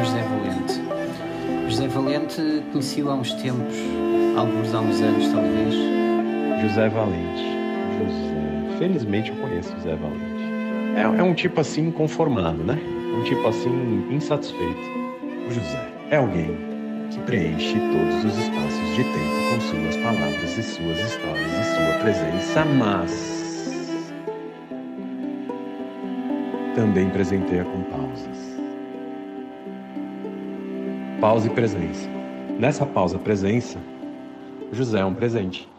José Valente. José Valente conheci-o há uns tempos, alguns há uns anos talvez. José Valente. Felizmente eu conheço José Valente. É um tipo assim conformado, né? Um tipo assim insatisfeito. O José é alguém que preenche todos os espaços de tempo com suas palavras e suas histórias e sua presença, mas também presenteia com pausas. Pausa e presença. Nessa pausa presença, o José é um presente.